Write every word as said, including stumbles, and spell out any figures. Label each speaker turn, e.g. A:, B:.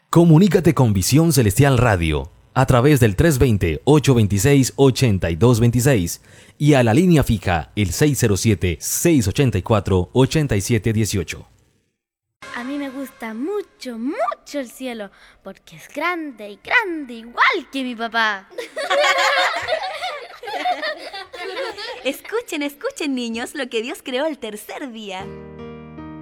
A: Comunícate con Visión Celestial Radio a través del tres dos cero, ocho dos seis, ocho dos dos seis y a la línea fija el seis cero siete, seis ocho cuatro, ocho siete uno ocho.
B: A mí me gusta mucho, mucho el cielo, porque es grande y grande igual que mi papá.
C: Escuchen, escuchen, niños, lo que Dios creó el tercer día.